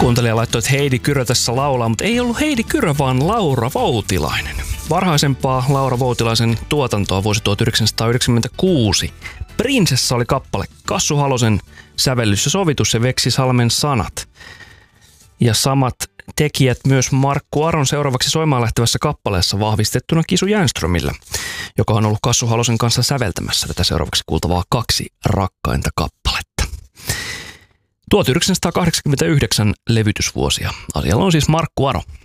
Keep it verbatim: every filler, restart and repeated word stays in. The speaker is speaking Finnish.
Kuuntelija laittoi, että Heidi Kyrö tässä laulaa, mutta ei ollut Heidi Kyrö, vaan Laura Voutilainen. Varhaisempaa Laura Voutilaisen tuotantoa vuosi tuhatyhdeksänsataayhdeksänkymmentäkuusi. Prinsessa oli kappale, Kassu Halosen sävellys ja sovitus ja Veksi Salmen sanat. Ja samat tekijät myös Markku Aron seuraavaksi soimaan lähtevässä kappaleessa vahvistettuna Kisu Jänströmillä, joka on ollut Kassu Halosen kanssa säveltämässä tätä seuraavaksi kuultavaa Kaksi rakkainta kappaletta. tuhatyhdeksänsataakahdeksankymmentäyhdeksän levytysvuosia. Asialla on siis Markku Aro.